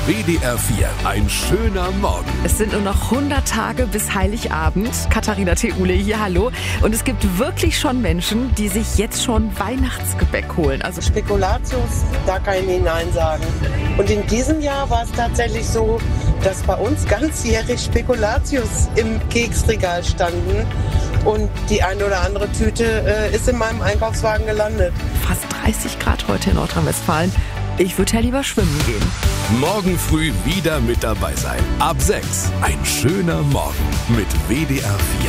WDR 4, ein schöner Morgen. Es sind nur noch 100 Tage bis Heiligabend. Katharina Theule hier, hallo. Und es gibt wirklich schon Menschen, die sich jetzt schon Weihnachtsgebäck holen. Also Spekulatius, da kann ich nicht Nein sagen. Und in diesem Jahr war es tatsächlich so, dass bei uns ganzjährig Spekulatius im Keksregal standen. Und die eine oder andere Tüte ist in meinem Einkaufswagen gelandet. fast 30 Grad heute in Nordrhein-Westfalen. Ich würde ja lieber schwimmen gehen. Morgen früh wieder mit dabei sein. Ab 6, ein schöner Morgen mit WDR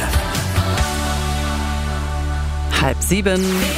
4. 6:30.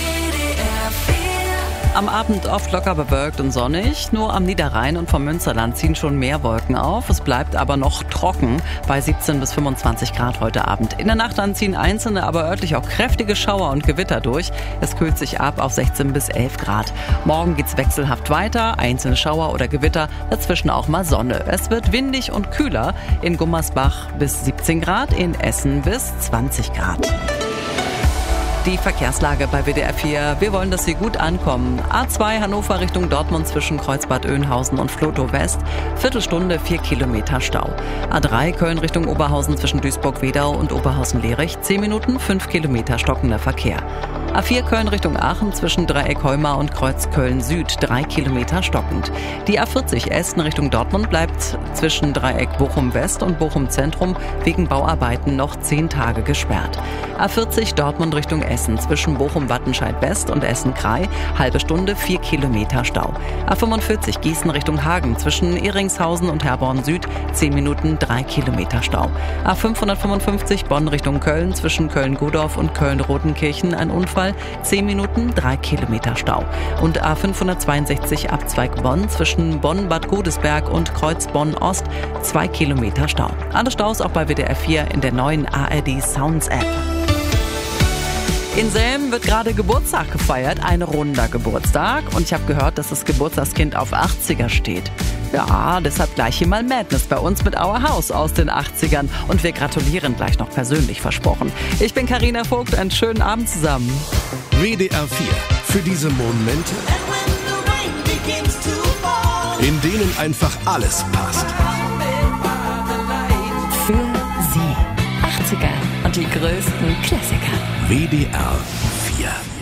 Am Abend oft locker bewölkt und sonnig. Nur am Niederrhein und vom Münsterland ziehen schon mehr Wolken auf. Es bleibt aber noch trocken bei 17 bis 25 Grad heute Abend. In der Nacht dann ziehen einzelne, aber örtlich auch kräftige Schauer und Gewitter durch. Es kühlt sich ab auf 16 bis 11 Grad. Morgen geht's wechselhaft weiter. Einzelne Schauer oder Gewitter, dazwischen auch mal Sonne. Es wird windig und kühler. In Gummersbach bis 17 Grad, in Essen bis 20 Grad. Die Verkehrslage bei WDR 4. Wir wollen, dass Sie gut ankommen. A2 Hannover Richtung Dortmund zwischen Kreuzbad Oeynhausen und Vlotho West. Viertelstunde 4 Kilometer Stau. A3 Köln Richtung Oberhausen zwischen Duisburg-Wedau und Oberhausen-Lierich. 10 Minuten, 5 Kilometer stockender Verkehr. A4 Köln Richtung Aachen zwischen Dreieck Heumar und Kreuz Köln Süd. 3 Kilometer stockend. Die A40 Essen Richtung Dortmund bleibt zwischen Dreieck Bochum West und Bochum Zentrum wegen Bauarbeiten noch 10 Tage gesperrt. A40 Dortmund Richtung Essen zwischen Bochum-Wattenscheid West und Essen-Kraai, halbe Stunde 4 Kilometer Stau. A45 Gießen Richtung Hagen zwischen Ehringshausen und Herborn Süd, 10 Minuten 3 Kilometer Stau. A555 Bonn Richtung Köln zwischen Köln-Godorf und Köln-Rodenkirchen ein Unfall, 10 Minuten 3 Kilometer Stau. Und A562 Abzweig Bonn zwischen Bonn-Bad Godesberg und Kreuz Bonn-Ost, 2 Kilometer Stau. Alle Staus auch bei WDR 4 in der neuen ARD Sounds App. In Selm wird gerade Geburtstag gefeiert, ein runder Geburtstag. Und ich habe gehört, dass das Geburtstagskind auf 80er steht. Ja, deshalb gleich hier mal Madness bei uns mit Our House aus den 80ern. Und wir gratulieren gleich noch persönlich, versprochen. Ich bin Carina Vogt, einen schönen Abend zusammen. WDR 4, für diese Momente, in denen einfach alles passt. Für Sie. 80er und die größten Klassiker. WDR 4.